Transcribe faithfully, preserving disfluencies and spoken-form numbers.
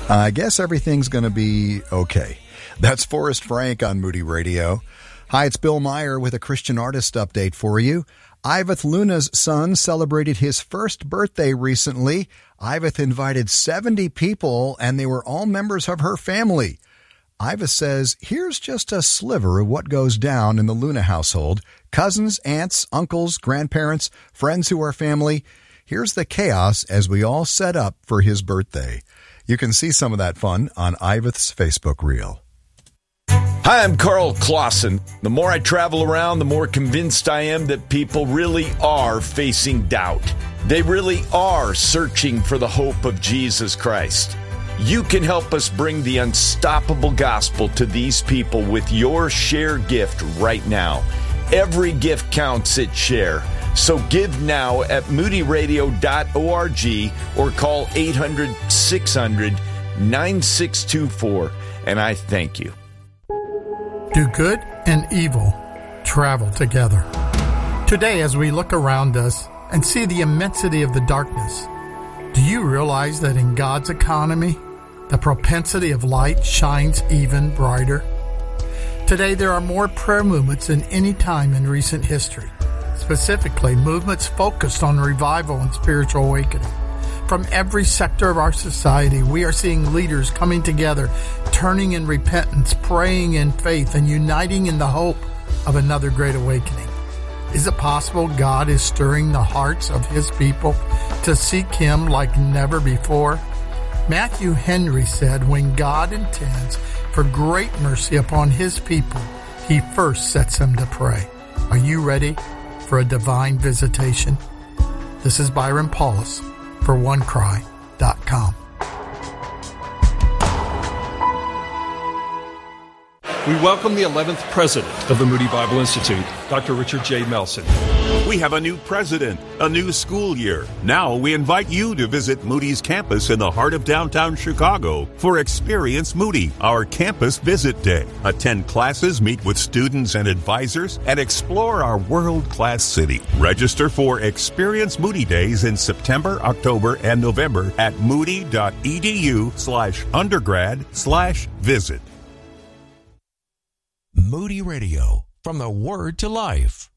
I guess everything's going to be okay. That's Forrest Frank on Moody Radio. Hi, it's Bill Meyer with a Christian artist update for you. Iveth Luna's son celebrated his first birthday recently. Iveth invited seventy people, and they were all members of her family. Iveth says, here's just a sliver of what goes down in the Luna household. Cousins, aunts, uncles, grandparents, friends who are family. Here's the chaos as we all set up for his birthday. You can see some of that fun on Iveth's Facebook reel. Hi, I'm Carl Clausen. The more I travel around, the more convinced I am that people really are facing doubt. They really are searching for the hope of Jesus Christ. You can help us bring the unstoppable gospel to these people with your Share gift right now. Every gift counts at Share. So give now at moody radio dot org or call eight hundred, six hundred, nine six two four, and I thank you. Do good and evil travel together. Today, as we look around us and see the immensity of the darkness, do you realize that in God's economy, the propensity of light shines even brighter? Today, there are more prayer movements than any time in recent history. Specifically, movements focused on revival and spiritual awakening. From every sector of our society, we are seeing leaders coming together, turning in repentance, praying in faith, and uniting in the hope of another great awakening. Is it possible God is stirring the hearts of His people to seek Him like never before? Matthew Henry said, when God intends for great mercy upon His people, He first sets them to pray. Are you ready for a divine visitation? This is Byron Paulus for one cry dot com. We welcome the eleventh president of the Moody Bible Institute, Doctor Richard J. Melson. We have a new president, a new school year. Now we invite you to visit Moody's campus in the heart of downtown Chicago for Experience Moody, our campus visit day. Attend classes, meet with students and advisors, and explore our world-class city. Register for Experience Moody Days in September, October, and November at moody.edu slash undergrad slash visit. Moody Radio, from the Word to Life.